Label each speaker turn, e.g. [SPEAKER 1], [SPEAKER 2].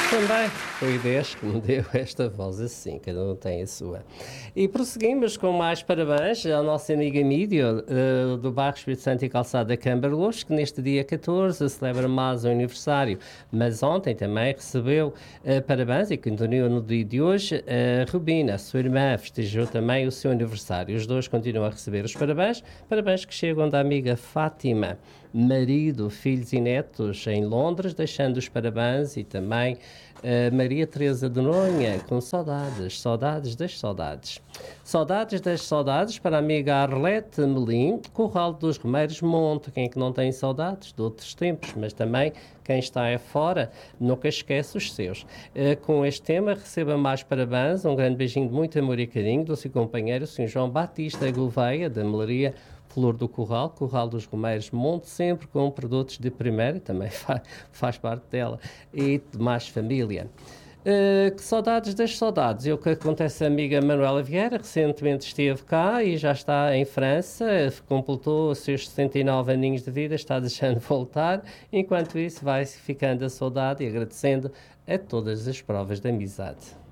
[SPEAKER 1] Também foi Deus que me deu esta voz assim, cada um tem a sua. E prosseguimos com mais parabéns à nossa amiga Mídio, do bairro Espírito Santo e Calçada Cambarlos, que neste dia 14 celebra mais um aniversário, mas ontem também recebeu parabéns, e continua no dia de hoje, a Rubina, a sua irmã, festejou também o seu aniversário. Os dois continuam a receber os parabéns, parabéns que chegam da amiga Fátima, marido, filhos e netos em Londres, deixando os parabéns, e também Maria Teresa de Noronha, com saudades, saudades das saudades. Saudades das saudades para a amiga Arlete Melim, Curral dos Remeiros Monte. Quem é que não tem saudades de outros tempos, mas também quem está fora nunca esquece os seus. Com este tema, receba mais parabéns, um grande beijinho de muito amor e carinho do seu companheiro, o Sr. João Batista Gouveia, da Melaria Flor do Curral, Curral dos Romeiros Monte, sempre com produtos de primeira, também faz parte dela, e de mais família. Que saudades das saudades. E o que acontece, a amiga Manuela Vieira recentemente esteve cá e já está em França, completou os seus 69 aninhos de vida, está deixando voltar. Enquanto isso, vai ficando a saudade e agradecendo a todas as provas de amizade.